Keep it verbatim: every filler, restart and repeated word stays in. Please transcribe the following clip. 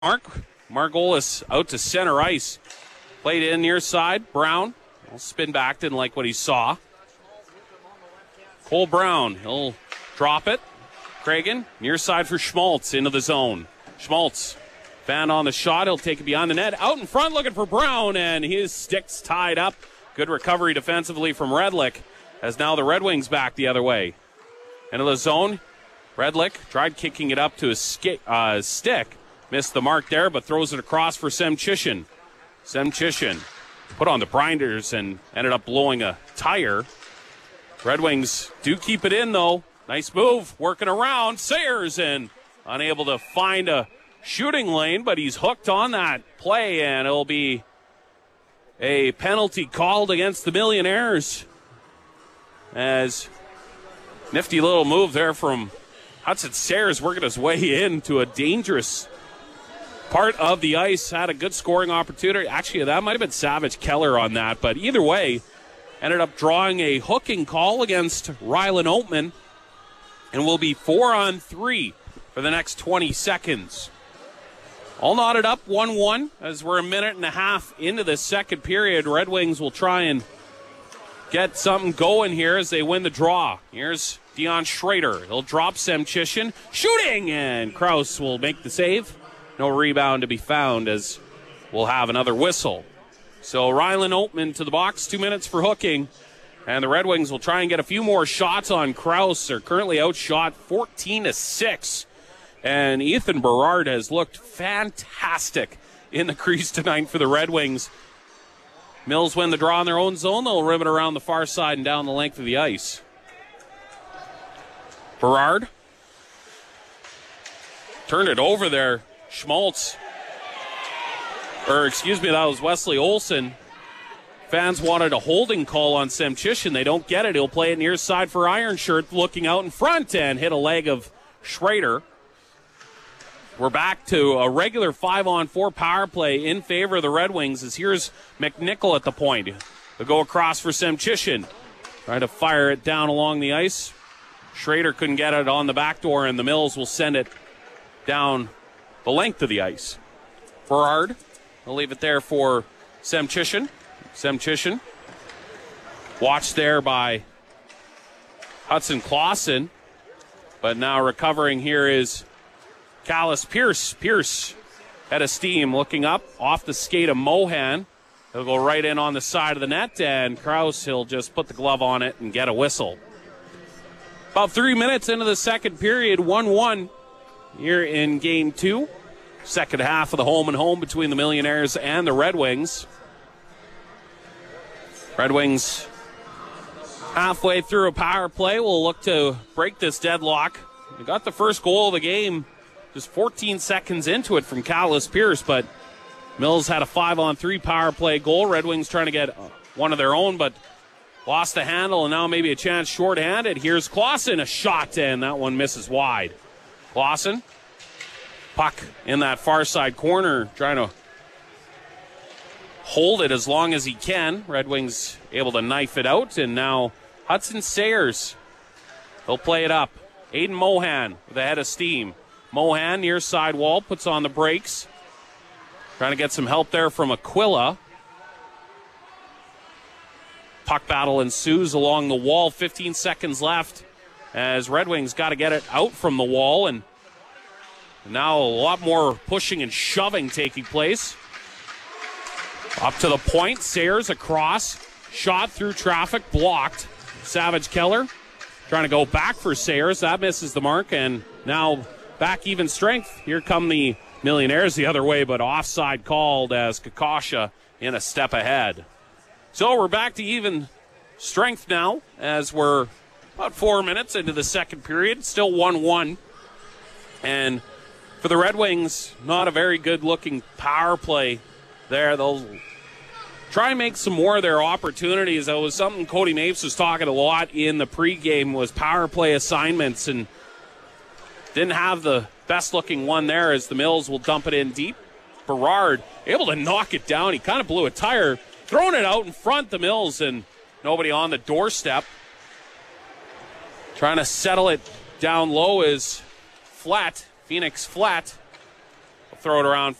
Mark. Margolis out to center ice. Played in near side. Brown will spin back. Didn't like what he saw. Cole Brown. He'll drop it. Cragen near side for Schmaltz into the zone. Schmaltz fan on the shot. He'll take it behind the net. Out in front looking for Brown, and his stick's tied up. Good recovery defensively from Redlick, as now the Red Wings back the other way. Into the zone. Redlick tried kicking it up to his sk- uh, stick. Missed the mark there, but throws it across for Semchishin. Semchishin put on the blinders and ended up blowing a tire. Red Wings do keep it in, though. Nice move, working around. Sayers and unable to find a shooting lane, but he's hooked on that play, and it'll be a penalty called against the Millionaires. As nifty little move there from Hudson Sayers, working his way into a dangerous part of the ice. Had a good scoring opportunity. Actually, that might have been Savage Keller on that, but either way, ended up drawing a hooking call against Rylan Oatman, and will be four on three for the next twenty seconds. All knotted up one one as we're a minute and a half into the second period. Red Wings will try and get something going here as they win the draw. Here's Dion Schrader. He'll drop Semchishin. Shooting, and Krause will make the save. No rebound to be found as we'll have another whistle. So Rylan Oatman to the box, two minutes for hooking. And the Red Wings will try and get a few more shots on Krause. They're currently outshot fourteen to six. And Ethan Berard has looked fantastic in the crease tonight for the Red Wings. Mills win the draw in their own zone. They'll rim it around the far side and down the length of the ice. Berard turned it over there. Schmaltz, or excuse me, that was Wesley Olson. Fans wanted a holding call on Semchishin. They don't get it. He'll play it near side for Iron Shirt, looking out in front and hit a leg of Schrader. We're back to a regular five-on-four power play in favor of the Red Wings, as here's McNichol at the point. They'll go across for Semchishin. Trying to fire it down along the ice. Schrader couldn't get it on the back door, and the Mills will send it down the length of the ice. Berard, I'll leave it there for Semchishin. Semchishin. Watched there by Hudson Clausen. But now recovering here is Callis Pierce. Pierce head of steam, looking up off the skate of Mohan. He'll go right in on the side of the net, and Krause, he'll just put the glove on it and get a whistle. About three minutes into the second period, one one here in game two. Second half of the home and home between the Millionaires and the Red Wings. Red Wings halfway through a power play will look to break this deadlock. They got the first goal of the game just fourteen seconds into it from Callis Pierce, but Mills had a five-on-three power play goal. Red Wings trying to get one of their own, but lost the handle, and now maybe a chance short-handed. Here's Clausen, a shot, and that one misses wide. Clausen, puck in that far side corner, trying to hold it as long as he can. Red Wings able to knife it out, and now Hudson Sayers, he'll play it up. Aiden Mohan with a head of steam. Mohan near side wall, puts on the brakes. Trying to get some help there from Aquila. Puck battle ensues along the wall. fifteen seconds left as Red Wings got to get it out from the wall. And now a lot more pushing and shoving taking place. Up to the point. Sayers across. Shot through traffic. Blocked. Savage Keller trying to go back for Sayers. That misses the mark. And now back even strength. Here come the Millionaires the other way, but offside called as Kakasha in a step ahead. So we're back to even strength now as we're about four minutes into the second period. Still one one. And for the Red Wings, not a very good-looking power play there. They'll try and make some more of their opportunities. That was something Cody Mapes was talking a lot in the pregame, was power play assignments, and didn't have the best-looking one there as the Mills will dump it in deep. Berard able to knock it down. He kind of blew a tire, throwing it out in front, the Mills, and nobody on the doorstep. Trying to settle it down low is Flat, Phoenix Flat. throw it around